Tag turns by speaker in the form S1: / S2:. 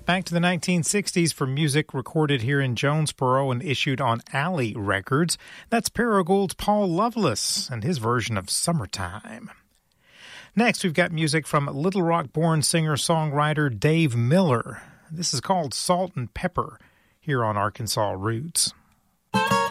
S1: back to the 1960s for music recorded here in Jonesboro and issued on Alley Records. That's Paragold's Paul Loveless and his version of Summertime. Next, we've got music from Little Rock-born singer-songwriter Dave Miller. This is called Salt and Pepper here on Arkansas Roots.